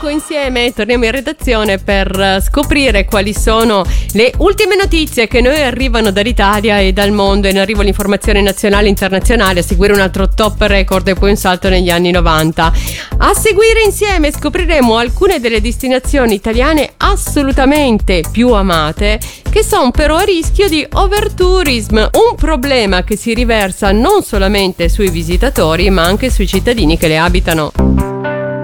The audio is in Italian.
Marco insieme torniamo in redazione per scoprire quali sono le ultime notizie che noi arrivano dall'Italia e dal mondo. In arrivo l'informazione nazionale e internazionale, a seguire un altro top record e poi un salto negli anni 90. A seguire insieme scopriremo alcune delle destinazioni italiane assolutamente più amate, che sono però a rischio di overtourism, un problema che si riversa non solamente sui visitatori ma anche sui cittadini che le abitano.